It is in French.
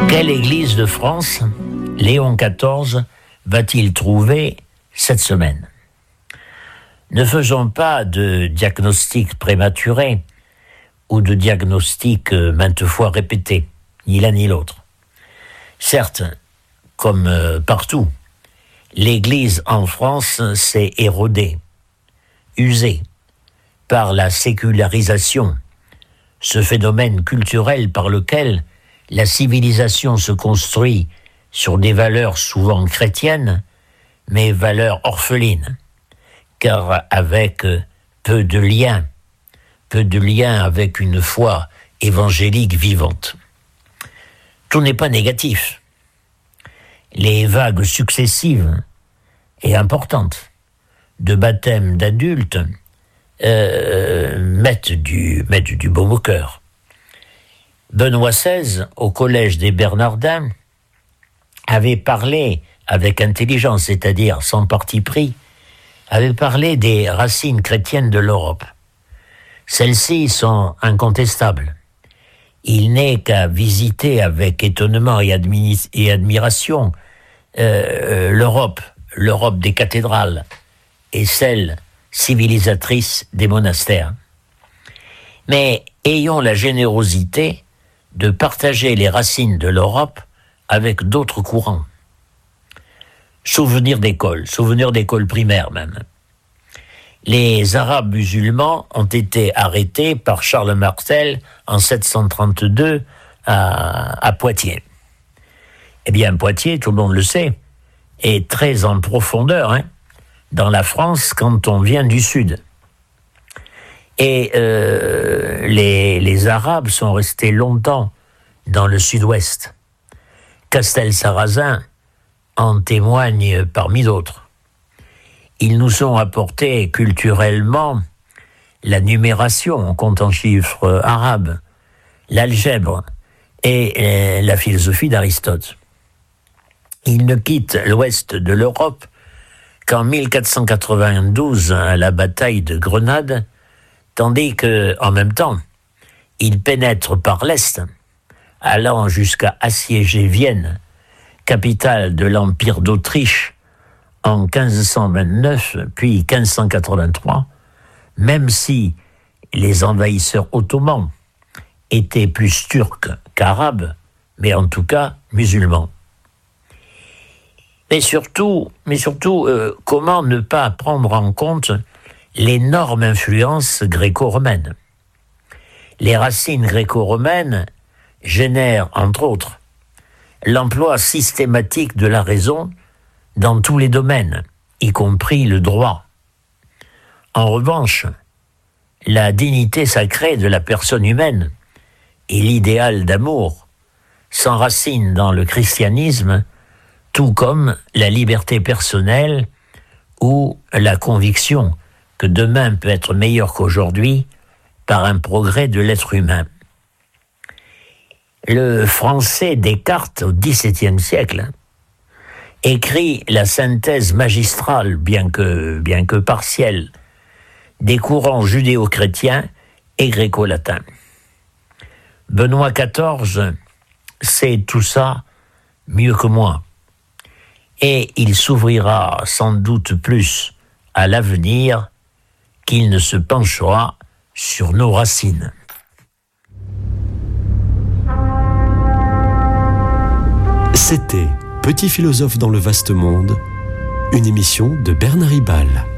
Quelle église de France Léon XIV va-t-il trouver cette semaine? Ne faisons pas de diagnostic prématuré ou de diagnostic maintes fois répété, ni l'un ni l'autre. Certes, comme partout, l'Église en France s'est érodée, usée par la sécularisation, ce phénomène culturel par lequel la civilisation se construit sur des valeurs souvent chrétiennes, mais valeurs orphelines, car avec peu de liens avec une foi évangélique vivante. Tout n'est pas négatif. Les vagues successives et importantes de baptême d'adultes mettent du baume au cœur. Benoît XVI, au collège des Bernardins, avait parlé avec intelligence, c'est-à-dire sans parti pris, avait parlé des racines chrétiennes de l'Europe. Celles-ci sont incontestables. Il n'est qu'à visiter avec étonnement et admiration l'Europe des cathédrales et celle civilisatrice des monastères. Mais ayons la générosité de partager les racines de l'Europe avec d'autres courants. Souvenir d'école primaire même. Les Arabes musulmans ont été arrêtés par Charles Martel en 732 à Poitiers. Eh bien, Poitiers, tout le monde le sait, est très en profondeur dans la France quand on vient du sud. Et les Arabes sont restés longtemps dans le sud-ouest. Castelsarrasin en témoigne parmi d'autres. Ils nous ont apporté culturellement la numération, on compte en chiffres arabes, l'algèbre et la philosophie d'Aristote. Ils ne quittent l'ouest de l'Europe qu'en 1492 à la bataille de Grenade, tandis qu'en même temps, ils pénètrent par l'est, allant jusqu'à assiéger Vienne, capitale de l'Empire d'Autriche, en 1529, puis 1583, même si les envahisseurs ottomans étaient plus turcs qu'arabes, mais en tout cas musulmans. Mais surtout, comment ne pas prendre en compte l'énorme influence gréco-romaine? Les racines gréco-romaines génèrent, entre autres, l'emploi systématique de la raison dans tous les domaines, y compris le droit. En revanche, la dignité sacrée de la personne humaine et l'idéal d'amour s'enracinent dans le christianisme, tout comme la liberté personnelle ou la conviction que demain peut être meilleur qu'aujourd'hui par un progrès de l'être humain. Le français Descartes, au XVIIe siècle, écrit la synthèse magistrale, bien que partielle, des courants judéo-chrétiens et gréco-latins. Benoît XIV sait tout ça mieux que moi, et il s'ouvrira sans doute plus à l'avenir qu'il ne se penchera sur nos racines. C'était Petit philosophe dans le vaste monde, une émission de Bernard Ribal.